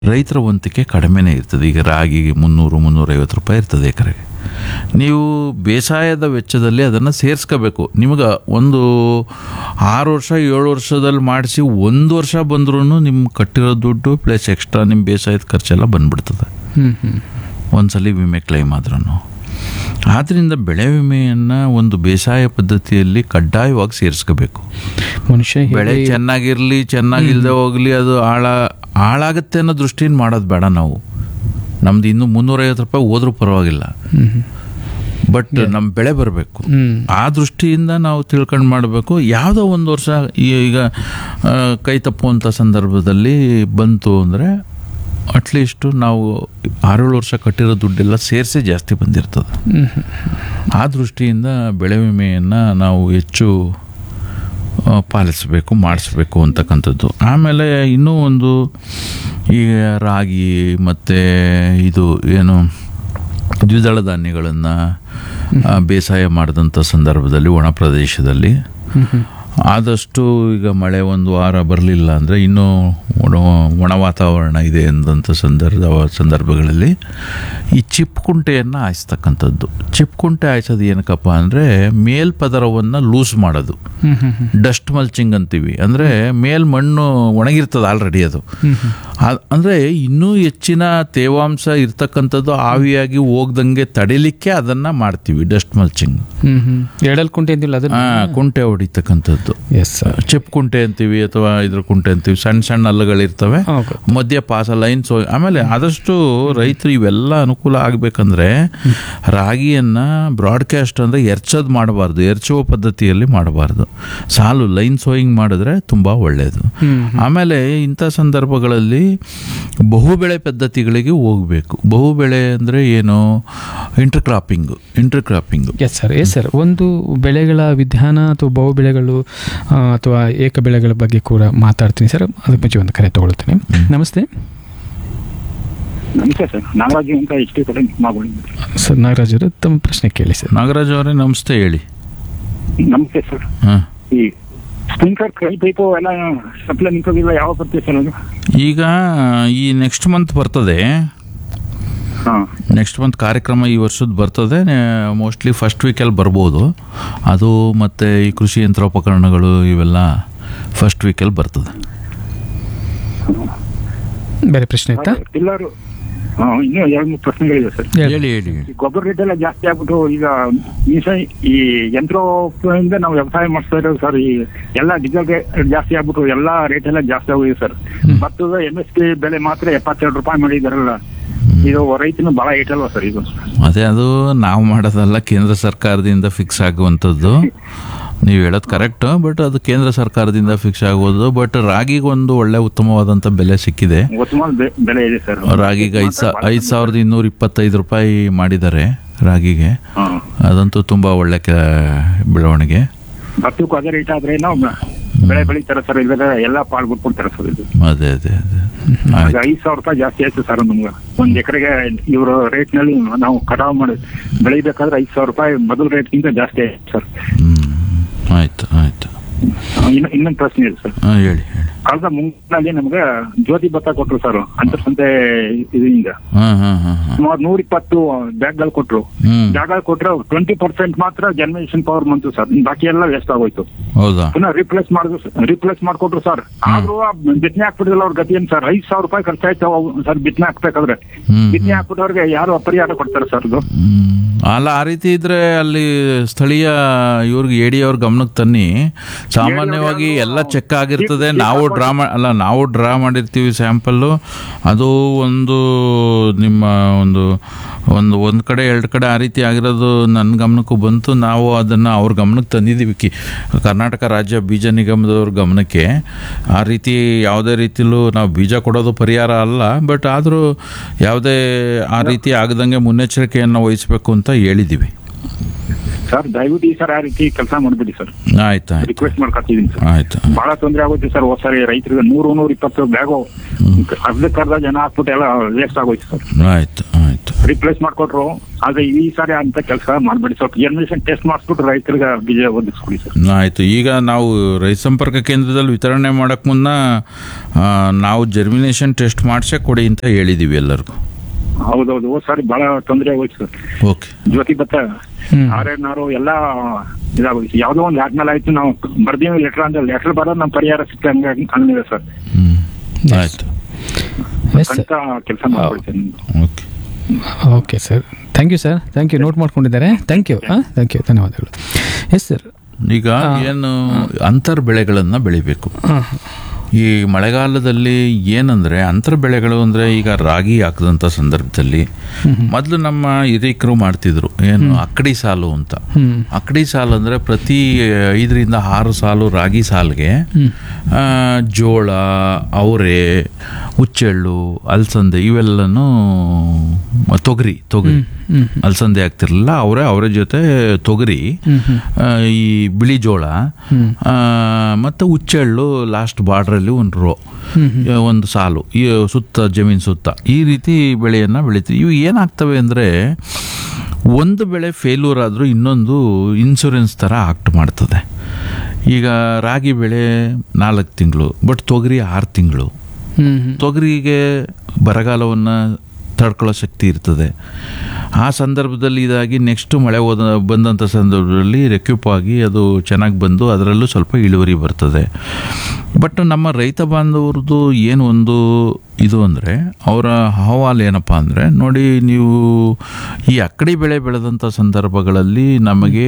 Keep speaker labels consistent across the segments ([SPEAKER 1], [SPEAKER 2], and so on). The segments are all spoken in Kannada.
[SPEAKER 1] ರೈತರ ವಂತಿಕೆ ಕಡಿಮೆನೇ ಇರ್ತದೆ. ಈಗ ರಾಗಿಗೆ 300-350 ರೂಪಾಯಿ ಇರ್ತದೆ ಎಕರೆಗೆ. ನೀವು ಬೇಸಾಯದ ವೆಚ್ಚದಲ್ಲಿ ಅದನ್ನು ಸೇರಿಸ್ಕೋಬೇಕು. ನಿಮಗೆ ಒಂದು 6 ವರ್ಷ 7 ವರ್ಷದಲ್ಲಿ ಮಾಡಿಸಿ 1 ವರ್ಷ ಬಂದ್ರೂ ನಿಮ್ಮ ಕಟ್ಟಿರೋ ದುಡ್ಡು ಪ್ಲಸ್ ಎಕ್ಸ್ಟ್ರಾ ನಿಮ್ಮ ಬೇಸಾಯದ ಖರ್ಚೆಲ್ಲ ಬಂದ್ಬಿಡ್ತದೆ ಒಂದ್ಸಲಿ ವಿಮೆ ಕ್ಲೈಮ್ ಆದ್ರೂ. ಆದ್ದರಿಂದ ಬೆಳೆ ವಿಮೆಯನ್ನು ಒಂದು ಬೇಸಾಯ ಪದ್ಧತಿಯಲ್ಲಿ ಕಡ್ಡಾಯವಾಗಿ ಸೇರಿಸ್ಕೋಬೇಕು.
[SPEAKER 2] ಮನುಷ್ಯ
[SPEAKER 1] ಬೆಳೆ ಚೆನ್ನಾಗಿರಲಿ ಚೆನ್ನಾಗಿಲ್ಲದೆ ಹೋಗಲಿ ಅದು ಹಾಳಾಗುತ್ತೆ ಅನ್ನೋ ದೃಷ್ಟಿಯಿಂದ ಮಾಡೋದು ಬೇಡ. ನಾವು ನಮ್ದು ಇನ್ನೂ 350 ರೂಪಾಯಿ ಹೋದ್ರೂ ಪರವಾಗಿಲ್ಲ, ಬಟ್ ನಮ್ಮ ಬೆಳೆ ಬರಬೇಕು. ಆ ದೃಷ್ಟಿಯಿಂದ ನಾವು ತಿಳ್ಕೊಂಡು ಮಾಡಬೇಕು. ಯಾವುದೋ ಒಂದು ವರ್ಷ ಈಗ ಕೈ ತಪ್ಪುವಂಥ ಸಂದರ್ಭದಲ್ಲಿ ಬಂತು ಅಂದರೆ ಅಟ್ಲೀಸ್ಟು ನಾವು 6-7 ವರ್ಷ ಕಟ್ಟಿರೋ ದುಡ್ಡೆಲ್ಲ ಸೇರಿಸಿ ಜಾಸ್ತಿ ಬಂದಿರ್ತದೆ. ಆ ದೃಷ್ಟಿಯಿಂದ ಬೆಳೆ ವಿಮೆಯನ್ನು ನಾವು ಹೆಚ್ಚು ಪಾಲಿಸಬೇಕು, ಮಾಡಿಸ್ಬೇಕು ಅಂತಕ್ಕಂಥದ್ದು. ಆಮೇಲೆ ಇನ್ನೂ ಒಂದು, ಈಗ ರಾಗಿ ಮತ್ತು ಇದು ಏನು ದ್ವಿದಳ ಧಾನ್ಯಗಳನ್ನು ಬೇಸಾಯ ಮಾಡಿದಂಥ ಸಂದರ್ಭದಲ್ಲಿ ಒಣ ಪ್ರದೇಶದಲ್ಲಿ ಆದಷ್ಟು ಈಗ ಮಳೆ ಒಂದು ವಾರ ಬರಲಿಲ್ಲ ಅಂದರೆ ಇನ್ನೂ ಒಣ ವಾತಾವರಣ ಇದೆ ಎಂದಂಥ ಸಂದರ್ಭಗಳಲ್ಲಿ ಈ ಚಿಪ್ಕುಂಟೆಯನ್ನು ಹಾಯಿಸ್ತಕ್ಕಂಥದ್ದು. ಚಿಪ್ಕುಂಟೆ ಹಾಯಿಸೋದು ಏನಕ್ಕಪ್ಪ ಅಂದರೆ ಮೇಲ್ಪದರವನ್ನು ಲೂಸ್ ಮಾಡೋದು, ಡಸ್ಟ್ ಮಲ್ಚಿಂಗ್ ಅಂತೀವಿ. ಅಂದರೆ ಮಣ್ಣು ಒಣಗಿರ್ತದೆ ಆಲ್ರೆಡಿ, ಅದು ಅಂದರೆ ಇನ್ನೂ ಹೆಚ್ಚಿನ ತೇವಾಂಶ ಇರ್ತಕ್ಕಂಥದ್ದು ಆವಿಯಾಗಿ ಹೋಗ್ದಂಗೆ ತಡಿಲಿಕ್ಕೆ ಅದನ್ನು ಮಾಡ್ತೀವಿ, ಡಸ್ಟ್ ಮಲ್ಚಿಂಗ್.
[SPEAKER 2] ಕುಂಟೆ ಅಂತಿಲ್ಲ,
[SPEAKER 1] ಕುಂಟೆ ಹೊಡಿತಕ್ಕಂಥದ್ದು ಚಿಪ್ ಕುಂಟೆ ಅಂತೀವಿ ಅಥವಾ ಇದ್ರ ಕುಂಟೆ ಅಂತೀವಿ. ಸಣ್ಣ ಸಣ್ಣ ಹಲ್ಲುಗಳಿರ್ತವೆ, ಮಧ್ಯ ಪಾಸ ಲೈನ್ಸ್. ಆಮೇಲೆ ಆದಷ್ಟು ರೈತರು ಇವೆಲ್ಲ ಅನುಕೂಲ ಆಗಬೇಕಂದ್ರೆ ರಾಗಿಯನ್ನು ಬ್ರಾಡ್ಕಾಸ್ಟ್ ಅಂದರೆ ಎರ್ಚೋದು ಮಾಡಬಾರ್ದು, ಎರ್ಚುವ ಪದ್ಧತಿಯಲ್ಲಿ ಮಾಡಬಾರ್ದು. ಸಾಲು ಲೈನ್ ಸೋಯಿಂಗ್ ಮಾಡಿದ್ರೆ ತುಂಬ ಒಳ್ಳೆಯದು. ಆಮೇಲೆ ಇಂಥ ಸಂದರ್ಭಗಳಲ್ಲಿ ಬಹುಬೆಳೆ ಪದ್ಧತಿಗಳಿಗೆ ಹೋಗಬೇಕು. ಬಹುಬೆಳೆ ಅಂದರೆ ಏನು? ಇಂಟರ್ಕ್ರಾಪಿಂಗು.
[SPEAKER 2] Yes sir. ಒಂದು ಬೆಳೆಗಳ ವಿಧಾನ ಅಥವಾ ಬಹು ಬೆಳೆಗಳು ಅಥವಾ ಏಕ ಬೆಳೆಗಳ ಬಗ್ಗೆ ಕೂಡ ಮಾತಾಡ್ತೀನಿ ಸರ್. ಅದಕ್ಕೆ ಮುಂಚೆ ಒಂದು ಕರೆ ತಗೊಳ್ತೀನಿ. ನಮಸ್ತೆ
[SPEAKER 3] ಸರ್. ನಾಗರಾಜ್ ಅಂತ
[SPEAKER 2] ಸರ್. ನಾಗರಾಜ್ ಅವರು ತಮ್ಮ ಪ್ರಶ್ನೆ ಕೇಳಿ ಸರ್.
[SPEAKER 1] ನಾಗರಾಜ್ ಅವರೇ ನಮಸ್ತೆ, ಹೇಳಿ.
[SPEAKER 3] ನಮಸ್ತೆ ಸರ್. ಈ ಸ್ಪ್ರಿಂಕ್ಲರ್ ಕೈ ಪೈಪು ಎಲ್ಲ ಸಪ್ಲೈ ನಿಂತಿಲ್ಲ, ಯಾವಾಗ ಬರ್ತದೆ ಸರ್ ಅದು?
[SPEAKER 1] ಈಗ ಈ ನೆಕ್ಸ್ಟ್ ಮಂತ್ ಬರ್ತದೆ. ನೆಕ್ಸ್ಟ್ ಮಂತ್ ಕಾರ್ಯಕ್ರಮ ಈ ವರ್ಷದ ಬರ್ತದೆ. ಮೋಸ್ಟ್ಲಿ ಫಸ್ಟ್ ವೀಕಲ್ಲಿ ಬರ್ಬೋದು ಅದು. ಮತ್ತು ಈ ಕೃಷಿ ಯಂತ್ರೋಪಕರಣಗಳು ಇವೆಲ್ಲ ಫಸ್ಟ್ ವೀಕಲ್ಲಿ ಬರ್ತದೆ.
[SPEAKER 2] ಬೇರೆ ಪ್ರಶ್ನೆ ಇತ್ತಾ?
[SPEAKER 3] ಎಲ್ಲರೂ ಇನ್ನೂ 2-3 ಪ್ರಶ್ನೆಗಳಿವೆ ಸರ್.
[SPEAKER 1] ಹೇಳಿ.
[SPEAKER 3] ಗೊಬ್ಬರ ರೇಟ್ ಎಲ್ಲ ಜಾಸ್ತಿ ಆಗ್ಬಿಟ್ಟು ಈಗ ಈ ಯಂತ್ರೋಪಕರಣದಿಂದ ನಾವು ವ್ಯವಸಾಯ ಮಾಡಿಸ್ತಾ ಇರೋದು ಸರ್. ಈ ಎಲ್ಲ ಡೀಸೆಲ್ ರೇಟ್ ಜಾಸ್ತಿ ಆಗ್ಬಿಟ್ಟು ಎಲ್ಲ ರೇಟ್ ಎಲ್ಲ ಜಾಸ್ತಿ ಆಗಿದೆ ಸರ್. ಭತ್ತದ MSP ಬೆಲೆ ಮಾತ್ರ 72 ರೂಪಾಯಿ ಮಾಡಿದಾರಲ್ಲ, ಇದು ರೈತನು ಬಹಳ ಏಟಲ್ವಾ ಸರ್ ಇದು?
[SPEAKER 1] ಅದೇ, ಅದು ನಾವು ಮಾಡೋದಲ್ಲ, ಕೇಂದ್ರ ಸರ್ಕಾರದಿಂದ ಫಿಕ್ಸ್ ಆಗುವಂಥದ್ದು. ನೀವು ಹೇಳೋದು ಕರೆಕ್ಟ್, ಬಟ್ ಅದು ಕೇಂದ್ರ ಸರ್ಕಾರದಿಂದ ಫಿಕ್ಸ್ ಆಗೋದು. ಬಟ್ ರಾಗಿಗೆ ಒಂದು ಒಳ್ಳೆ ಉತ್ತಮವಾದಂಥ ಬೆಲೆ ಸಿಕ್ಕಿದೆ.
[SPEAKER 3] ಬೆಲೆ ಇದೆ ಸರ್.
[SPEAKER 1] ರಾಗಿಗೆ 5,225 ರೂಪಾಯಿ ಮಾಡಿದ್ದಾರೆ ರಾಗಿಗೆ. ಅದಂತೂ ತುಂಬ ಒಳ್ಳೆ ಬೆಳವಣಿಗೆ.
[SPEAKER 3] ಭತ್ತಕ್ಕೂ ಅದೇ ರೇಟ್ ಆದ್ರೆ ನಾವು ಬೆಳೆ ಬೆಳಿತಾರೆ ಸರ್, ಇಲ್ಲದ ಎಲ್ಲ ಪಾಲ್ ಬಿಟ್ಬಿಡ್ತಾರೆ ಸರ್ ಇದು.
[SPEAKER 1] ಅದೇ
[SPEAKER 3] 5,000 ರೂಪಾಯಿ ಜಾಸ್ತಿ ಆಯ್ತು ಸರ್ ನಮ್ಗೆ. ಒಂದ್ ಎಕರೆಗೆ ಇವರು ರೇಟ್ ನಲ್ಲಿ ನಾವು ಕಟಾವು ಮಾಡಿ ಬೆಳಿಬೇಕಾದ್ರೆ 5,000 ರೂಪಾಯಿ ಮೊದಲ ರೇಟ್ಗಿಂತ ಜಾಸ್ತಿ ಆಯ್ತು ಸರ್.
[SPEAKER 1] ಆಯ್ತು.
[SPEAKER 3] ಇನ್ನೊಂದು ಪ್ರಶ್ನೆ ಇದೆ ಸರ್.
[SPEAKER 1] ಹೇಳಿ.
[SPEAKER 3] ಕಳೆದ ಮುಂಗಾರಿನಲ್ಲಿ ನಮ್ಗೆ ಜ್ಯೋತಿ ಭತ್ತ ಕೊಟ್ರು ಸರ್, ಅಂತರ್ಸಂತೆ ಇದರಿಂದ ಸುಮಾರು 120 ಬ್ಯಾಗ್ಗಳು ಕೊಟ್ರು. ಬ್ಯಾಗ್ಗಳು ಕೊಟ್ರೆ 20% ಮಾತ್ರ ಜನರೇಷನ್ ಪವರ್ ಬಂತು ಸರ್, ಬಾಕಿ ಎಲ್ಲ ವೇಸ್ಟ್ ಆಗೋಯ್ತು. ಪುನಃ ರಿಪ್ಲೇಸ್ ಮಾಡ್ಕೊಟ್ರು ಸರ್. ಆದ್ರೂ ಬಿತ್ತನೆ ಹಾಕ್ಬಿಟ್ಟಿಲ್ಲ ಅವ್ರ ಗತಿ ಏನ್ ಸರ್? 5,000 ರೂಪಾಯಿ ಖರ್ಚಾಯ್ತು ಸರ್ ಬಿತ್ತನೆ ಹಾಕ್ಬೇಕಾದ್ರೆ. ಬಿತ್ತನೆ ಹಾಕ್ಬಿಟ್ಟವ್ರಿಗೆ ಯಾರು ಪರಿಹಾರ ಕೊಡ್ತಾರೆ ಸರ್ ಅದು?
[SPEAKER 1] ಅಲ್ಲ, ಆ ರೀತಿ ಇದ್ರೆ ಅಲ್ಲಿ ಸ್ಥಳೀಯ ಇವ್ರಿಗೆ AD ಅವ್ರ ಗಮನಕ್ಕೆ ತನ್ನಿ. ಸಾಮಾನ್ಯವಾಗಿ ಎಲ್ಲ ಚೆಕ್ ಆಗಿರ್ತದೆ. ನಾವು ಡ್ರಾ ಮಾಡಿರ್ತೀವಿ ಸ್ಯಾಂಪಲ್ಲು. ಅದು ಒಂದು ನಿಮ್ಮ ಒಂದು ಕಡೆ 2 ಕಡೆ ಆ ರೀತಿ ಆಗಿರೋದು ನನ್ನ ಗಮನಕ್ಕೂ ಬಂತು. ನಾವು ಅದನ್ನು ಅವ್ರ ಗಮನಕ್ಕೆ ತಂದಿದ್ದೀವಿ, ಕರ್ನಾಟಕ ರಾಜ್ಯ ಬೀಜ ನಿಗಮದವ್ರ ಗಮನಕ್ಕೆ. ಆ ರೀತಿ ಯಾವುದೇ ರೀತಿಲೂ ನಾವು ಬೀಜ ಕೊಡೋದು ಪರಿಹಾರ ಅಲ್ಲ, ಬಟ್ ಆದರೂ ಯಾವುದೇ ಆ ರೀತಿ ಆಗದಂಗೆ ಮುನ್ನೆಚ್ಚರಿಕೆಯನ್ನು ವಹಿಸಬೇಕು ಅಂತ ಹೇಳಿದ್ದೀವಿ
[SPEAKER 3] ಸರ್. ದಯವಿಟ್ಟು ಈ ಸರ್ ಆ ರೀತಿ ಕೆಲಸ ಮಾಡ್ಬಿಡಿ ಸರ್.
[SPEAKER 1] ಆಯ್ತು,
[SPEAKER 3] ರಿಕ್ವೆಸ್ಟ್ ಮಾಡ್ಕೊತಿದ್ದೀನಿ ಸರ್.
[SPEAKER 1] ಆಯ್ತು.
[SPEAKER 3] ಬಹಳ ತೊಂದರೆ ಆಗುತ್ತೆ ಸರ್. ಹೋದ್ಸಾರಿ ರೈತರಿಗೆ 100-120 ಬ್ಯಾಗು ಅರ್ಧಕ್ಕರ್ಧ ಜನ ಹಾಕ್ಬಿಟ್ಟು ಎಲ್ಲ ವೇಸ್ಟ್ ಆಗೋಯ್ತು ಸರ್.
[SPEAKER 1] ಆಯ್ತು.
[SPEAKER 3] ರಿಪ್ಲೇಸ್ ಮಾಡ್ಕೊಟ್ರು. ಆದ್ರೆ ಈ ಸಾರಿ ಅಂತ ಕೆಲಸ ಮಾಡ್ಬೇಡಿ, ಸ್ವಲ್ಪ ಜರ್ಮಿನೇಷನ್ ಟೆಸ್ಟ್ ಮಾಡಿಸ್ಬಿಟ್ಟು ರೈತರಿಗೆ ಬೀಜ ಒದಗಿಸ್ಕೊಡಿ ಸರ್.
[SPEAKER 1] ಆಯಿತು. ಈಗ ನಾವು ರೈತ ಸಂಪರ್ಕ ಕೇಂದ್ರದಲ್ಲಿ ವಿತರಣೆ ಮಾಡೋಕ್ಕೆ ಮುನ್ನ ನಾವು ಜರ್ಮಿನೇಷನ್ ಟೆಸ್ಟ್ ಮಾಡಿಸೇ ಕೊಡಿ ಅಂತ ಹೇಳಿದ್ದೀವಿ ಎಲ್ಲರಿಗೂ.
[SPEAKER 3] ಹೌದೌದು, ಹೋದ್ ಸಾರಿ ಬಹಳ ತೊಂದರೆ ಆಗೋಯ್ತು ಸರ್.
[SPEAKER 1] ಓಕೆ.
[SPEAKER 3] ಜ್ಯೋತಿ ಭತ್ತ ಆರೇನಾರು ಎಲ್ಲ ಇದಾಗೋಯ್ತು. ಯಾವ್ದೋ ಒಂದು ಆದ್ಮೇಲೆ ಆಯ್ತು, ನಾವು ಬರ್ದೀವಿ ಲೆಟರ್ ಅಂದ್ರೆ ಲೆಟರ್ ಬರೋದು ನಮ್ಮ ಪರಿಹಾರ ಸಿಕ್ಕ ಹಂಗಿದೆ ಸರ್.
[SPEAKER 1] ಆಯಿತು.
[SPEAKER 3] ಖಂಡಿತ ಕೆಲಸ ಮಾಡ್ಕೊಳ್ತೀನಿ.
[SPEAKER 1] Okay.
[SPEAKER 2] Okay sir, thank you sir, thank you. Note ಮಾಡ್ಕೊಂಡಿದ್ದಾರೆ. ಥ್ಯಾಂಕ್ ಯು, ಥ್ಯಾಂಕ್ ಯು, ಧನ್ಯವಾದಗಳು. Yes sir.
[SPEAKER 1] ಈಗ ಏನು ಅಂತರ್ ಬೆಳೆಗಳನ್ನು ಬೆಳಿಬೇಕು ಈ ಮಳೆಗಾಲದಲ್ಲಿ. ಏನಂದರೆ ಅಂತರ ಬೆಳೆಗಳು ಅಂದರೆ ಈಗ ರಾಗಿ ಹಾಕಿದಂಥ ಸಂದರ್ಭದಲ್ಲಿ ಮೊದಲು ನಮ್ಮ ಹಿರಿಕರು ಮಾಡ್ತಿದ್ರು ಏನು ಅಕ್ಕಡಿ ಸಾಲು ಅಂತ. ಅಕ್ಕಡಿ ಸಾಲು ಅಂದರೆ ಪ್ರತಿ 5ರಿಂದ 6 ಸಾಲು ರಾಗಿ ಸಾಲಿಗೆ ಜೋಳ, ಅವರೆ, ಹುಚ್ಚೆಳ್ಳು, ಅಲಸಂದೆ ಇವೆಲ್ಲನೂ ತೊಗರಿ ಅಲಸಂದೆ ಆಗ್ತಿರಲಿಲ್ಲ, ಅವರೇ ಜೊತೆ ತೊಗರಿ, ಈ ಬಿಳಿ ಜೋಳ ಮತ್ತು ಹುಚ್ಚೆಳ್ಳು ಲಾಸ್ಟ್ ಬಾರ್ಡ್ರಲ್ಲಿ ಒಂದು ರೋ, ಒಂದು ಸಾಲು ಈ ಸುತ್ತ ಜಮೀನು ಸುತ್ತ ಈ ರೀತಿ ಬೆಳೆಯನ್ನು ಬೆಳಿತೀವಿ. ಇವು ಏನಾಗ್ತವೆ ಅಂದರೆ ಒಂದು ಬೆಳೆ ಫೇಲ್ಯೂರ್ ಆದರೂ ಇನ್ನೊಂದು ಇನ್ಶೂರೆನ್ಸ್ ಥರ ಆಕ್ಟ್ ಮಾಡ್ತದೆ. ಈಗ ರಾಗಿ ಬೆಳೆ 4 ತಿಂಗಳು, ಬಟ್ ತೊಗರಿ 6 ತಿಂಗಳು. ತೊಗರಿಗೆ ಬರಗಾಲವನ್ನು ತಡ್ಕೊಳ್ಳೋ ಶಕ್ತಿ ಇರ್ತದೆ. ಆ ಸಂದರ್ಭದಲ್ಲಿ ಇದಾಗಿ ನೆಕ್ಸ್ಟ್ ಮಳೆ ಬಂದಂಥ ಸಂದರ್ಭದಲ್ಲಿ ರೆಕ್ಯೂಪ್ ಆಗಿ ಅದು ಚೆನ್ನಾಗಿ ಬಂದು ಅದರಲ್ಲೂ ಸ್ವಲ್ಪ ಇಳುವರಿ ಬರ್ತದೆ. ಬಟ್ ನಮ್ಮ ರೈತ ಬಾಂಧವ್ರದ್ದು ಏನು ಒಂದು ಇದು ಅಂದರೆ ಅವರ ಅಹವಾಲು ಏನಪ್ಪ ಅಂದರೆ, ನೋಡಿ ನೀವು ಈ ಅಕ್ಕಡಿ ಬೆಳೆ ಬೆಳೆದಂಥ ಸಂದರ್ಭಗಳಲ್ಲಿ ನಮಗೆ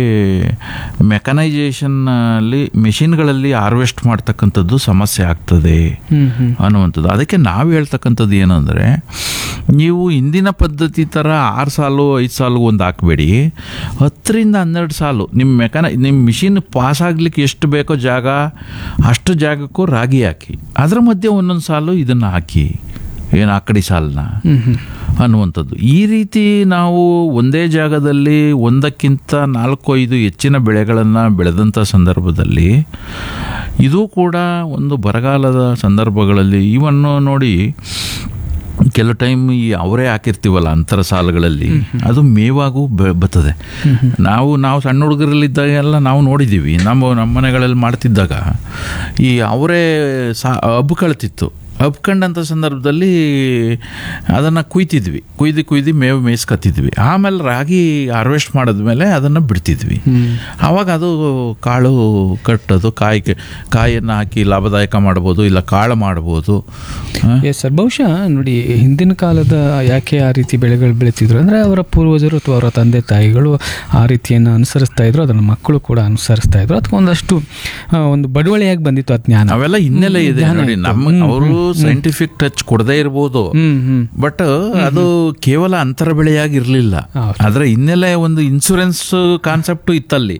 [SPEAKER 1] ಮೆಕನೈಜೇಷನ್ನಲ್ಲಿ ಮೆಷಿನ್ಗಳಲ್ಲಿ ಹಾರ್ವೆಸ್ಟ್ ಮಾಡ್ತಕ್ಕಂಥದ್ದು ಸಮಸ್ಯೆ ಆಗ್ತದೆ ಅನ್ನುವಂಥದ್ದು. ಅದಕ್ಕೆ ನಾವು ಹೇಳ್ತಕ್ಕಂಥದ್ದು ಏನಂದರೆ, ನೀವು ಹಿಂದಿನ ಪದ್ಧತಿ ಥರ 6 ಸಾಲು 5 ಸಾಲು ಒಂದು ಹಾಕಬೇಡಿ, 10ರಿಂದ 12 ಸಾಲು ನಿಮ್ಮ ಮಿಷಿನ್ ಪಾಸ್ ಆಗಲಿಕ್ಕೆ ಎಷ್ಟು ಬೇಕೋ ಜಾಗ ಅಷ್ಟು ಜಾಗಕ್ಕೂ ರಾಗಿ ಹಾಕಿ, ಅದರ ಮಧ್ಯೆ ಒಂದೊಂದು ಸಾಲು ಇದನ್ನು ಹಾಕಿ, ಏನು ಅಕ್ಕಡಿ ಸಾಲನ್ನ ಅನ್ನುವಂಥದ್ದು. ಈ ರೀತಿ ನಾವು ಒಂದೇ ಜಾಗದಲ್ಲಿ ಒಂದಕ್ಕಿಂತ 4-5 ಹೆಚ್ಚಿನ ಬೆಳೆಗಳನ್ನು ಬೆಳೆದಂಥ ಸಂದರ್ಭದಲ್ಲಿ ಇದು ಕೂಡ ಒಂದು ಬರಗಾಲದ ಸಂದರ್ಭಗಳಲ್ಲಿ ಇವನ್ನು ನೋಡಿ ಕೆಲವು ಟೈಮ್ ಈ ಅವರೇ ಹಾಕಿರ್ತೀವಲ್ಲ ಅಂತರ ಸಾಲುಗಳಲ್ಲಿ ಅದು ಮೇವಾಗೂ ಬರ್ತದೆ. ನಾವು ಸಣ್ಣ ಹುಡುಗರಲ್ಲಿದ್ದಾಗೆಲ್ಲ ನಾವು ನೋಡಿದ್ದೀವಿ, ನಮ್ಮ ಮನೆಗಳಲ್ಲಿ ಮಾಡ್ತಿದ್ದಾಗ ಈ ಅವರೇ ಹಬ್ಬ ಕಳ್ತಿತ್ತು. ಹಬ್ಕೊಂಡಂಥ ಸಂದರ್ಭದಲ್ಲಿ ಅದನ್ನು ಕುಯ್ದು ಮೇವು ಮೇಯಿಸ್ಕೊತಿದ್ವಿ. ಆಮೇಲೆ ರಾಗಿ ಹಾರ್ವೆಸ್ಟ್ ಮಾಡಿದ್ಮೇಲೆ ಅದನ್ನು ಬಿಡ್ತಿದ್ವಿ. ಆವಾಗ ಅದು ಕಾಳು ಕಟ್ಟೋದು, ಕಾಯನ್ನು ಹಾಕಿ ಲಾಭದಾಯಕ ಮಾಡ್ಬೋದು, ಇಲ್ಲ ಕಾಳು ಮಾಡ್ಬೋದು.
[SPEAKER 2] ಎಸ್ ಸರ್, ಬಹುಶಃ ನೋಡಿ ಹಿಂದಿನ ಕಾಲದ ಯಾಕೆ ಆ ರೀತಿ ಬೆಳೆಗಳು ಬೆಳೀತಿದ್ರು ಅಂದರೆ ಅವರ ಪೂರ್ವಜರು ಅಥವಾ ಅವರ ತಂದೆ ತಾಯಿಗಳು ಆ ರೀತಿಯನ್ನು ಅನುಸರಿಸ್ತಾ ಇದ್ರು, ಅದನ್ನು ಮಕ್ಕಳು ಕೂಡ ಅನುಸರಿಸ್ತಾ ಇದ್ರು. ಅಥವಾ ಒಂದಷ್ಟು ಒಂದು ಬಡವಳಿಯಾಗಿ ಬಂದಿತ್ತು ಆ ಜ್ಞಾನ.
[SPEAKER 1] ಅವೆಲ್ಲ ಹಿನ್ನೆಲೆ ಇದೆ ನೋಡಿ. ಅವರು ಸೈಂಟಿಫಿಕ್ ಟಚ್ ಕೊಡದೇ ಇರ್ಬೋದು, ಬಟ್ ಅದು ಕೇವಲ ಅಂತರ ಬೆಳೆಯಾಗಿರ್ಲಿಲ್ಲ. ಅದರ ಹಿನ್ನೆಲೆ ಒಂದು ಇನ್ಶೂರೆನ್ಸ್ ಕಾನ್ಸೆಪ್ಟ್ ಇತ್ತಲ್ಲಿ.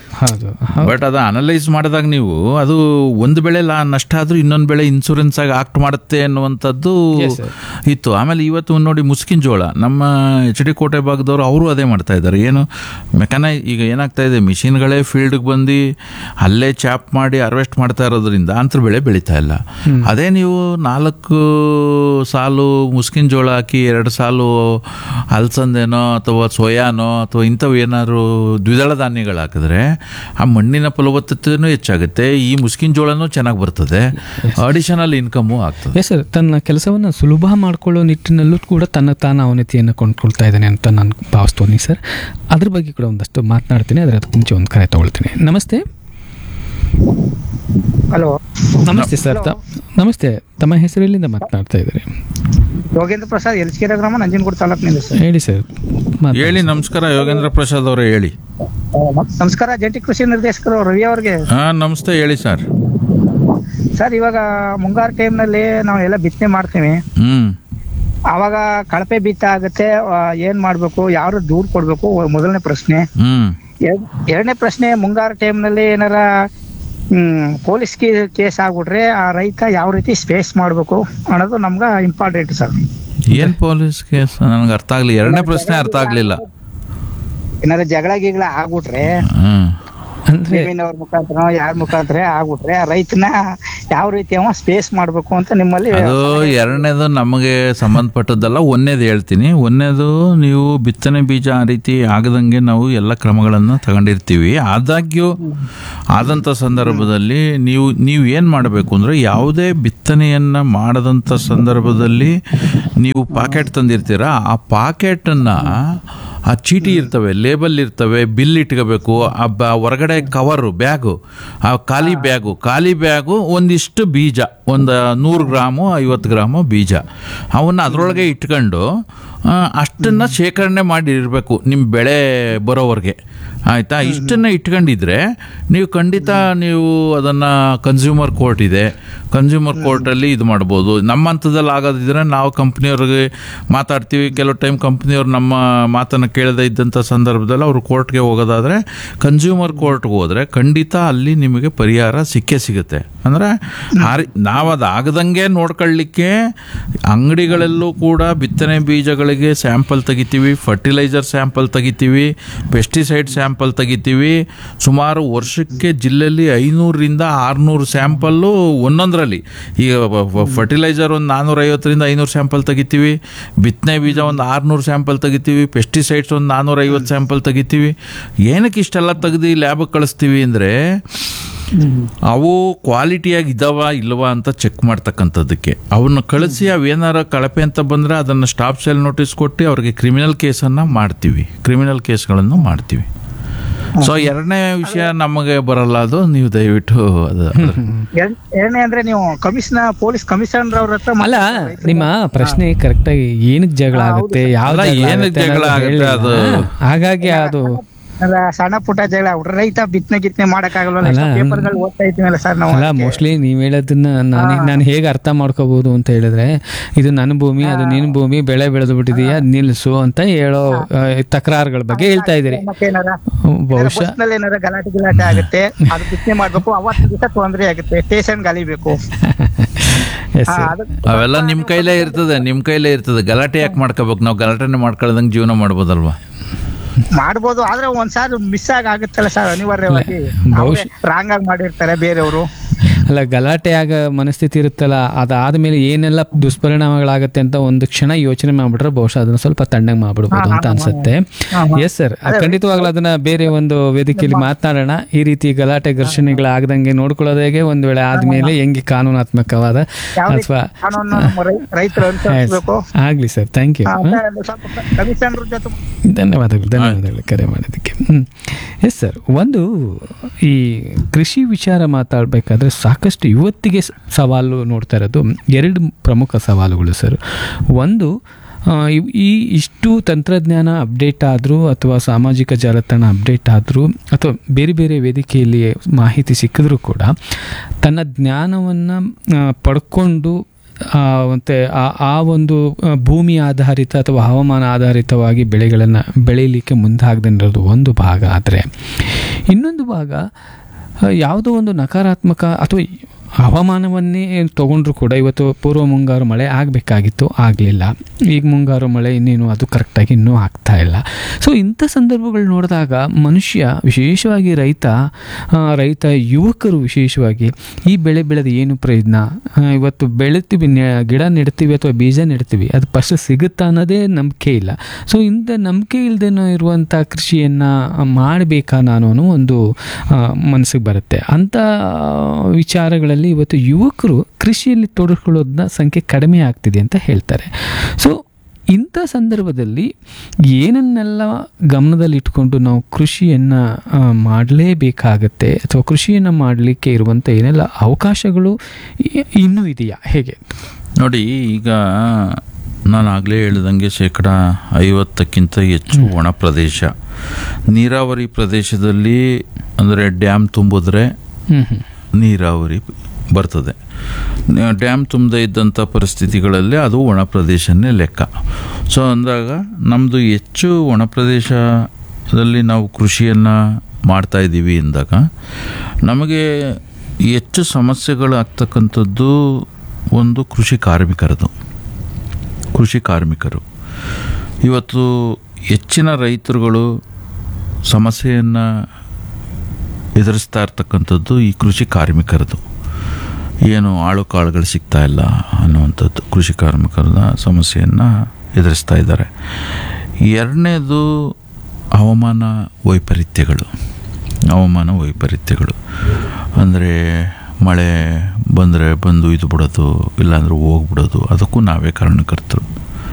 [SPEAKER 1] ಬಟ್ ಅದು ಅನಲೈಸ್ ಮಾಡಿದಾಗ ನೀವು ಅದು ಒಂದು ಬೆಳೆ ನಷ್ಟ ಆದ್ರೂ ಇನ್ನೊಂದು ಬೆಳೆ ಇನ್ಶೂರೆನ್ಸ್ ಆಗಿ ಆಕ್ಟ್ ಮಾಡುತ್ತೆ ಅನ್ನುವಂಥದ್ದು ಇತ್ತು. ಆಮೇಲೆ ಇವತ್ತು ನೋಡಿ ಮುಸ್ಕಿನ ಜೋಳ, ನಮ್ಮ HD ಕೋಟೆ ಭಾಗದವರು ಅವರು ಅದೇ ಮಾಡ್ತಾ ಇದ್ದಾರೆ. ಏನು ಈಗ ಏನಾಗ್ತಾ ಇದೆ, ಮಿಷಿನ್ಗಳೇ ಫೀಲ್ಡ್ಗೆ ಬಂದು ಅಲ್ಲೇ ಚಾಪ್ ಮಾಡಿ ಹಾರ್ವೆಸ್ಟ್ ಮಾಡ್ತಾ ಇರೋದ್ರಿಂದ ಅಂತರ ಬೆಳೆ ಬೆಳೀತಾ ಇಲ್ಲ. ಅದೇ ನೀವು 4 ಸಾಲು ಮುಸ್ಕಿನ ಜೋಳ ಹಾಕಿ 2 ಸಾಲು ಅಲಸಂದೆನೋ ಅಥವಾ ಸೋಯಾನೋ ಅಥವಾ ಇಂಥವು ಏನಾದ್ರು ದ್ವಿದಳ ಧಾನ್ಯಗಳು ಹಾಕಿದ್ರೆ ಆ ಮಣ್ಣಿನ ಫಲವತ್ತತೆನೂ ಹೆಚ್ಚಾಗುತ್ತೆ, ಈ ಮುಸ್ಕಿನ ಜೋಳನೂ ಚೆನ್ನಾಗಿ ಬರ್ತದೆ, ಅಡಿಷನಲ್ ಇನ್ಕಮು ಆಗ್ತದೆ.
[SPEAKER 2] ಎಸ್ ಸರ್, ತನ್ನ ಕೆಲಸವನ್ನು ಸುಲಭ ಮಾಡ್ಕೊಳ್ಳೋ ನಿಟ್ಟಿನಲ್ಲೂ ಕೂಡ ತಾನು ಅವನತಿಯನ್ನು ಕೊಂಡ್ಕೊಳ್ತಾ ಇದ್ದಾನೆ ಅಂತ ನಾನು ಭಾವಿಸ್ತೀನಿ ಸರ್. ಅದ್ರ ಬಗ್ಗೆ ಕೂಡ ಒಂದಷ್ಟು ಮಾತನಾಡ್ತೀನಿ, ಅದಕ್ಕೆ ಮುಂಚೆ ಒಂದು ಕರೆ ತಗೊಳ್ತೀನಿ. ನಮಸ್ತೆ.
[SPEAKER 4] ಹಲೋ,
[SPEAKER 2] ನಮಸ್ತೆ ಸರ್. ನಮಸ್ತೆ, ತಮ್ಮ ಹೆಸರು ಎಲ್ಲಿಂದ ಮಾತನಾಡ್ತಾ ಇದ್ದಾರೆ?
[SPEAKER 4] ಯೋಗೇಂದ್ರ ಪ್ರಸಾದ್, ಎಲ್ಸ್ಕೆರೆ ಗ್ರಾಮ, ನಂಜನಗೂಡು ತಾಲೂಕಿನಿಂದ ಸರ್.
[SPEAKER 2] ಹೇಳಿ ಸರ್.
[SPEAKER 1] ಹೇಳಿ. ನಮಸ್ಕಾರ ಯೋಗೇಂದ್ರ ಪ್ರಸಾದ್ ಅವರೇ, ಹೇಳಿ.
[SPEAKER 4] ನಮಸ್ಕಾರ, ಜಂಟಿ ಕೃಷಿ ನಿರ್ದೇಶಕರು ರವಿ ಅವ್ರಿಗೆ.
[SPEAKER 1] ನಮಸ್ತೆ, ಹೇಳಿ ಸರ್.
[SPEAKER 4] ಸರ್, ಇವಾಗ ಮುಂಗಾರು ಟೈಮ್ನಲ್ಲಿ ನಾವು ಎಲ್ಲ ಬಿತ್ತನೆ ಮಾಡ್ತೀವಿ. ಅವಾಗ ಕಳಪೆ ಬಿತ್ತ ಆಗುತ್ತೆ, ಏನ್ ಮಾಡ್ಬೇಕು, ಯಾರು ದೂರ್ ಕೊಡ್ಬೇಕು, ಮೊದಲನೇ ಪ್ರಶ್ನೆ. ಎರಡನೇ ಪ್ರಶ್ನೆ, ಮುಂಗಾರು ಟೈಮ್ನಲ್ಲಿ ಏನಾರ ಪೊಲೀಸ್ ಕೇಸ್ ಆಗ್ಬಿಟ್ರೆ ಆ ರೈತ ಯಾವ ರೀತಿ ಸ್ಪೇಸ್ ಮಾಡ್ಬೇಕು ಅನ್ನೋದು ನಮ್ಗೆ ಇಂಪಾರ್ಟೆಂಟ್ ಸರ್.
[SPEAKER 1] ಏನ್ ಪೊಲೀಸ್ ಕೇಸ್ ನನಗೆ ಅರ್ಥ ಆಗ್ಲಿಲ್ಲ. ಎರಡನೇ ಪ್ರಶ್ನೆ ಅರ್ಥ ಆಗ್ಲಿಲ್ಲ.
[SPEAKER 4] ಏನಾರ ಜಗಳ ಆಗ್ಬಿಟ್ರೆ
[SPEAKER 2] ಅಂದ್ರೆ
[SPEAKER 4] ಜಮೀನವ್ರ ಮುಖಾಂತರ ಯಾರ ಮುಖಾಂತರ ಆಗ್ಬಿಟ್ರೆ ರೈತನ ಯಾವ ರೀತಿ ಅವ ಸ್ಪೇಸ್ ಮಾಡ್ಬೇಕು ಅಂತ ನಿಮ್ಮಲ್ಲಿ
[SPEAKER 1] ಅದು ಎರಡನೇದು ನಮಗೆ ಸಂಬಂಧಪಟ್ಟದ್ದಲ್ಲ. ಒಂದನೇದು ಹೇಳ್ತೀನಿ. ಒಂದನೇದು ನೀವು ಬಿತ್ತನೆ ಬೀಜ ಆ ರೀತಿ ಆಗದಂಗೆ ನಾವು ಎಲ್ಲ ಕ್ರಮಗಳನ್ನು ತಗೊಂಡಿರ್ತೀವಿ. ಆದಾಗ್ಯೂ ಆದಂಥ ಸಂದರ್ಭದಲ್ಲಿ ನೀವು ಏನು ಮಾಡಬೇಕು ಅಂದರೆ, ಯಾವುದೇ ಬಿತ್ತನೆಯನ್ನು ಮಾಡದಂಥ ಸಂದರ್ಭದಲ್ಲಿ ನೀವು ಪಾಕೆಟ್ ತಂದಿರ್ತೀರ, ಆ ಪಾಕೆಟನ್ನು ಆ ಚೀಟಿ ಇರ್ತವೆ, ಲೇಬಲ್ ಇರ್ತವೆ, ಬಿಲ್ ಇಟ್ಕೋಬೇಕು. ಹೊರಗಡೆ ಕವರು ಬ್ಯಾಗು, ಆ ಖಾಲಿ ಬ್ಯಾಗು ಒಂದಿಷ್ಟು ಬೀಜ, ಒಂದು 100 ಗ್ರಾಮು 50 ಗ್ರಾಮು ಬೀಜ, ಅವನ್ನ ಅದರೊಳಗೆ ಇಟ್ಕೊಂಡು ಅಷ್ಟನ್ನು ಶೇಖರಣೆ ಮಾಡಿ ಇರಬೇಕು ನಿಮ್ಮ ಬೆಳೆ ಬರೋವರೆಗೆ. ಆಯಿತಾ? ಇಷ್ಟನ್ನು ಇಟ್ಕೊಂಡಿದ್ರೆ ನೀವು ಖಂಡಿತ ನೀವು ಅದನ್ನು ಕನ್ಸ್ಯೂಮರ್ ಕೋರ್ಟ್ ಇದೆ, ಕನ್ಸ್ಯೂಮರ್ ಕೋರ್ಟಲ್ಲಿ ಇದು ಮಾಡ್ಬೋದು. ನಮ್ಮ ಹಂತದಲ್ಲಿ ಆಗೋದಿದ್ರೆ ನಾವು ಕಂಪ್ನಿಯವ್ರಿಗೆ ಮಾತಾಡ್ತೀವಿ. ಕೆಲವು ಟೈಮ್ ಕಂಪ್ನಿಯವ್ರು ನಮ್ಮ ಮಾತನ್ನು ಕೇಳದೇ ಇದ್ದಂಥ ಸಂದರ್ಭದಲ್ಲಿ ಅವರು ಕೋರ್ಟ್ಗೆ ಹೋಗೋದಾದರೆ ಕನ್ಸ್ಯೂಮರ್ ಕೋರ್ಟ್ಗೆ ಹೋದರೆ ಖಂಡಿತ ಅಲ್ಲಿ ನಿಮಗೆ ಪರಿಹಾರ ಸಿಕ್ಕೇ ಸಿಗುತ್ತೆ. ಅಂದರೆ ನಾವು ಅದು ಆಗದಂಗೆ ನೋಡ್ಕೊಳ್ಳಿಕ್ಕೆ ಅಂಗಡಿಗಳಲ್ಲೂ ಕೂಡ ಬಿತ್ತನೆ ಬೀಜಗಳಿಗೆ ಸ್ಯಾಂಪಲ್ ತೆಗಿತೀವಿ, ಫರ್ಟಿಲೈಸರ್ ಸ್ಯಾಂಪಲ್ ತೆಗಿತೀವಿ, ಪೆಸ್ಟಿಸೈಡ್ ಸ್ಯಾಂಪಲ್ ತೆಗಿತೀವಿ. ಸುಮಾರು ವರ್ಷಕ್ಕೆ ಜಿಲ್ಲೆಯಲ್ಲಿ 500ರಿಂದ 600 ಸ್ಯಾಂಪಲ್ಲು ಒಂದೊಂದರಲ್ಲಿ. ಈಗ ಫರ್ಟಿಲೈಸರ್ ಒಂದು 450ರಿಂದ 500 ಸ್ಯಾಂಪಲ್ ತೆಗಿತೀವಿ, ಬಿತ್ತನೆ ಬೀಜ ಒಂದು 600 ಸ್ಯಾಂಪಲ್ ತೆಗಿತೀವಿ, ಪೆಸ್ಟಿಸೈಡ್ಸ್ ಒಂದು 450 ಸ್ಯಾಂಪಲ್ ತೆಗಿತೀವಿ. ಏನಕ್ಕೆ ಇಷ್ಟೆಲ್ಲ ತೆಗೆದು ಲ್ಯಾಬಿಗೆ ಕಳಿಸ್ತೀವಿ ಅಂದರೆ, ಅವು ಕ್ವಾಲಿಟಿಯಾಗಿ ಇದಾವ ಇಲ್ಲವಾ ಅಂತ ಚೆಕ್ ಮಾಡ್ತಕ್ಕಂಥದ್ದಕ್ಕೆ ಅವನ್ನ ಕಳಿಸಿ ಅವೇನಾರ ಕಳಪೆ ಅಂತ ಬಂದರೆ ಅದನ್ನು ಸ್ಟಾಪ್ ಸೇಲ್ ನೋಟಿಸ್ ಕೊಟ್ಟು ಅವ್ರಿಗೆ ಕ್ರಿಮಿನಲ್ ಕೇಸನ್ನು ಮಾಡ್ತೀವಿ, ಕ್ರಿಮಿನಲ್ ಕೇಸ್ಗಳನ್ನು ಮಾಡ್ತೀವಿ. ಸೊ ಎರಡನೇ ವಿಷಯ ನಮಗೆ ಬರಲ್ಲ, ಅದು ನೀವು ದಯವಿಟ್ಟು ಅದು
[SPEAKER 4] ಎರಡನೇ ಅಂದ್ರೆ ನೀವು ಪೊಲೀಸ್ ಕಮಿಷನರ್ ಅವ್ರ ಹತ್ರ
[SPEAKER 2] ಅಲ್ಲ, ನಿಮ್ಮ ಪ್ರಶ್ನೆ ಕರೆಕ್ಟಾಗಿ ಏನಕ್ಕೆ ಜಗಳ ಆಗುತ್ತೆ, ಯಾವ್ದು
[SPEAKER 1] ಏನಕ್ಕೆ ಜಗಳ ಆಗುತ್ತೆ ಅದು
[SPEAKER 2] ಹಾಗಾಗಿ ಅದು
[SPEAKER 4] ಸಣ್ಣ ಪುಟ್ಟ ಜಗಳ ರೈತ ಬಿತ್ತನೆ ಮಾಡಕ್ಕಾಗಲ್ವಲ್ಲ. ಪೇಪರ್ಗಳು ಓದ್ತಾ ಇದ್ದೀವಲ್ಲ ಸರ್ ನಾವು.
[SPEAKER 2] ಅಲ್ಲ, ಮೋಸ್ಟ್ಲಿ ನೀವ್ ಹೇಳೋದನ್ನ ನಾನು ಹೇಗೆ ಅರ್ಥ ಮಾಡ್ಕೋಬಹುದು ಅಂತ ಹೇಳಿದ್ರೆ, ಇದು ನನ್ನ ಭೂಮಿ, ಅದು ನಿನ್ನ ಭೂಮಿ, ಬೆಳೆ ಬೆಳೆದು ಬಿಟ್ಟಿದೀಯಾ ನಿಲ್ಸು ಅಂತ ಹೇಳೋ ತಕರಾರುಗಳ ಬಗ್ಗೆ ಹೇಳ್ತಾ ಇದ್ದೀರಿ. ಬಹುಶಃ
[SPEAKER 4] ಏನಾರ ಗಲಾಟೆ ಆಗುತ್ತೆ, ಅದು ಬಿತ್ತನೆ ಮಾಡ್ಬೇಕು, ಅವತ್ತು ದಿವಸ ತೊಂದರೆ ಆಗುತ್ತೆ, ಸ್ಟೇಷನ್ ಗಾಲಿಬೇಕು.
[SPEAKER 1] ಅವೆಲ್ಲ ನಿಮ್ ಕೈಲೇ ಇರ್ತದೆ. ಗಲಾಟೆ ಯಾಕೆ ಮಾಡ್ಕೋಬೇಕು? ನಾವು ಗಲಾಟೆನೆ ಮಾಡ್ಕೊಳ್ಳೋದಂಗೆ ಜೀವನ ಮಾಡ್ಬೋದಲ್ವಾ?
[SPEAKER 4] ಮಾಡ್ಬೋದು, ಆದ್ರೆ ಒಂದ್ಸಾರಿ ಮಿಸ್ ಆಗುತ್ತಲ್ಲ ಸರ್, ಅನಿವಾರ್ಯವಾಗಿ ರಾಂಗ್ ಆಗಿ ಮಾಡಿರ್ತಾರೆ ಬೇರೆಯವರು.
[SPEAKER 2] ಅಲ್ಲ, ಗಲಾಟೆ ಆಗ ಮನಸ್ಥಿತಿ ಇರುತ್ತಲ್ಲ, ಅದಾದ್ಮೇಲೆ ಏನೆಲ್ಲ ದುಷ್ಪರಿಣಾಮಗಳಾಗತ್ತೆ ಅಂತ ಒಂದು ಕ್ಷಣ ಯೋಚನೆ ಮಾಡ್ಬಿಟ್ರೆ ಬಹುಶಃ ಅದನ್ನ ಸ್ವಲ್ಪ ತಣ್ಣಗೆ ಮಾಡ್ಬಿಡ್ಬೋದು ಅಂತ ಅನ್ಸುತ್ತೆ. ಎಸ್ ಸರ್, ಖಂಡಿತವಾಗ್ಲೂ ಅದನ್ನ ಬೇರೆ ಒಂದು ವೇದಿಕೆಯಲ್ಲಿ ಮಾತನಾಡೋಣ. ಈ ರೀತಿ ಗಲಾಟೆ ಘರ್ಷಣೆಗಳಾಗದಂಗೆ ನೋಡ್ಕೊಳ್ಳೋದು ಹೇಗೆ, ಒಂದ್ ವೇಳೆ ಆದ್ಮೇಲೆ ಹೆಂಗೆ ಕಾನೂನಾತ್ಮಕವಾದ ಅಥವಾ ಆಗ್ಲಿ ಸರ್. ಥ್ಯಾಂಕ್ ಯು, ಧನ್ಯವಾದಗಳು ಕರೆ ಮಾಡೋದಕ್ಕೆ. ಎಸ್ ಸರ್, ಒಂದು ಈ ಕೃಷಿ ವಿಚಾರ ಮಾತಾಡಬೇಕಾದ್ರೆ ಸಾಕಷ್ಟು ಇವತ್ತಿಗೆ ಸವಾಲು ನೋಡ್ತಾ ಇರೋದು 2 ಪ್ರಮುಖ ಸವಾಲುಗಳು ಸರ್. ಒಂದು, ಇಷ್ಟು ತಂತ್ರಜ್ಞಾನ ಅಪ್ಡೇಟ್ ಆದರೂ ಅಥವಾ ಸಾಮಾಜಿಕ ಜಾಲತಾಣ ಅಪ್ಡೇಟ್ ಆದರೂ ಅಥವಾ ಬೇರೆ ಬೇರೆ ವೇದಿಕೆಯಲ್ಲಿ ಮಾಹಿತಿ ಸಿಕ್ಕಿದ್ರೂ ಕೂಡ ತನ್ನ ಜ್ಞಾನವನ್ನು ಪಡ್ಕೊಂಡು ಮತ್ತು ಆ ಒಂದು ಭೂಮಿ ಆಧಾರಿತ ಅಥವಾ ಹವಾಮಾನ ಆಧಾರಿತವಾಗಿ ಬೆಳೆಗಳನ್ನು ಬೆಳೀಲಿಕ್ಕೆ ಮುಂದಾಗದಿರೋದು ಒಂದು ಭಾಗ. ಆದರೆ ಇನ್ನೊಂದು ಭಾಗ ಯಾವುದೋ ಒಂದು ನಕಾರಾತ್ಮಕ ಅಥವಾ ಹವಾಮಾನವನ್ನೇ ತಗೊಂಡ್ರೂ ಕೂಡ ಇವತ್ತು ಪೂರ್ವ ಮುಂಗಾರು ಮಳೆ ಆಗಬೇಕಾಗಿತ್ತು, ಆಗಲಿಲ್ಲ. ಈಗ ಮುಂಗಾರು ಮಳೆ ಇನ್ನೇನು ಅದು ಕರೆಕ್ಟಾಗಿ ಇನ್ನೂ ಆಗ್ತಾ ಇಲ್ಲ. ಸೊ ಇಂಥ ಸಂದರ್ಭಗಳು ನೋಡಿದಾಗ ಮನುಷ್ಯ, ವಿಶೇಷವಾಗಿ ರೈತ ಯುವಕರು ವಿಶೇಷವಾಗಿ ಈ ಬೆಳೆ ಬೆಳೆದ ಏನು ಪ್ರಯೋಜನ, ಇವತ್ತು ಬೆಳಿತೀವಿ, ಗಿಡ ನೆಡ್ತೀವಿ ಅಥವಾ ಬೀಜ ನೆಡ್ತೀವಿ, ಅದು ಫಸ್ಟ್ ಸಿಗುತ್ತಾ ಅನ್ನೋದೇ ನಂಬಿಕೆ ಇಲ್ಲ. ಸೊ ಇಂಥ ನಂಬಿಕೆ ಇಲ್ಲದೇನೋ ಇರುವಂಥ ಕೃಷಿಯನ್ನು ಮಾಡಬೇಕಾ ನಾನು ಅನ್ನೋ ಒಂದು ಮನಸ್ಸಿಗೆ ಬರುತ್ತೆ. ಅಂಥ ವಿಚಾರಗಳಲ್ಲಿ ಇವತ್ತು ಯುವಕರು ಕೃಷಿಯಲ್ಲಿ ತೊಡಗಿಕೊಳ್ಳೋದನ್ನ ಸಂಖ್ಯೆ ಕಡಿಮೆ ಆಗ್ತಿದೆ ಅಂತ ಹೇಳ್ತಾರೆ. ಸೊ ಇಂಥ ಸಂದರ್ಭದಲ್ಲಿ ಏನನ್ನೆಲ್ಲ ಗಮನದಲ್ಲಿ ಇಟ್ಕೊಂಡು ನಾವು ಕೃಷಿಯನ್ನು ಮಾಡಲೇಬೇಕಾಗತ್ತೆ ಅಥವಾ ಕೃಷಿಯನ್ನು ಮಾಡಲಿಕ್ಕೆ ಇರುವಂಥ ಏನೆಲ್ಲ ಅವಕಾಶಗಳು ಇನ್ನೂ ಇದೆಯಾ, ಹೇಗೆ
[SPEAKER 1] ನೋಡಿ? ಈಗ ನಾನು ಆಗಲೇ ಹೇಳಿದಂಗೆ 50%ಕ್ಕಿಂತ ಹೆಚ್ಚು ಒಣ ಪ್ರದೇಶ. ನೀರಾವರಿ ಪ್ರದೇಶದಲ್ಲಿ ಅಂದರೆ ಡ್ಯಾಮ್ ತುಂಬಿದ್ರೆ ನೀರಾವರಿ ಬರ್ತದೆ. ಡ್ಯಾಮ್ ತುಂಬದೇ ಇದ್ದಂಥ ಪರಿಸ್ಥಿತಿಗಳಲ್ಲಿ ಅದು ಒಣ ಪ್ರದೇಶನೇ ಲೆಕ್ಕ. ಸೊ ಅಂದಾಗ ನಮ್ಮದು ಹೆಚ್ಚು ಒಣ ಪ್ರದೇಶದಲ್ಲಿ ನಾವು ಕೃಷಿಯನ್ನು ಮಾಡ್ತಾಯಿದ್ದೀವಿ ಅಂದಾಗ ನಮಗೆ ಹೆಚ್ಚು ಸಮಸ್ಯೆಗಳು ಆಗ್ತಕ್ಕಂಥದ್ದು ಒಂದು ಕೃಷಿ ಕಾರ್ಮಿಕರು. ಇವತ್ತು ಹೆಚ್ಚಿನ ರೈತರುಗಳು ಸಮಸ್ಯೆಯನ್ನು ಎದುರಿಸ್ತಾ ಇರ್ತಕ್ಕಂಥದ್ದು ಈ ಕೃಷಿ ಕಾರ್ಮಿಕರದು. ಏನು ಆಳು ಕಾಳುಗಳು ಸಿಗ್ತಾ ಇಲ್ಲ ಅನ್ನುವಂಥದ್ದು ಕೃಷಿ ಕಾರ್ಮಿಕರ ಸಮಸ್ಯೆಯನ್ನು ಎದುರಿಸ್ತಾ ಇದ್ದಾರೆ. ಎರಡನೇದು ಹವಾಮಾನ ವೈಪರೀತ್ಯಗಳು. ಅಂದರೆ ಮಳೆ ಬಂದರೆ ಬಂದು ಇದು ಬಿಡೋದು, ಇಲ್ಲಾಂದ್ರೆ ಹೋಗ್ಬಿಡೋದು, ಅದಕ್ಕೂ ನಾವೇ ಕಾರಣಕರ್ತರು.